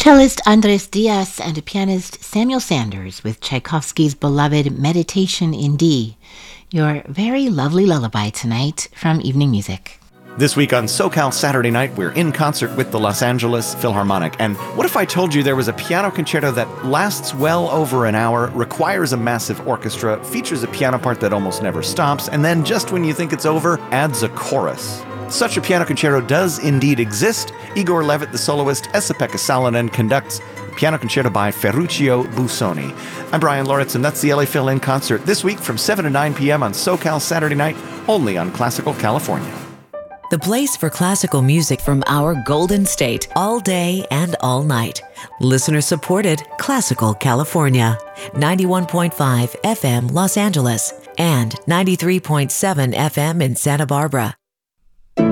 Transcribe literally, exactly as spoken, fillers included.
Cellist Andres Diaz and pianist Samuel Sanders with Tchaikovsky's beloved Meditation in D, your very lovely lullaby tonight from Evening Music. This week on SoCal Saturday Night, we're in concert with the Los Angeles Philharmonic. And what if I told you there was a piano concerto that lasts well over an hour, requires a massive orchestra, features a piano part that almost never stops, and then just when you think it's over, adds a chorus? Such a piano concerto does indeed exist. Igor Levit, the soloist, Esa-Pekka Salonen conducts Piano Concerto by Ferruccio Busoni. I'm Brian Loritz, and that's the L A Phil in concert this week from seven to nine p.m. on SoCal Saturday Night, only on Classical California. The place for classical music from our Golden State, all day and all night. Listener-supported Classical California. ninety-one point five F M Los Angeles and ninety-three point seven F M in Santa Barbara.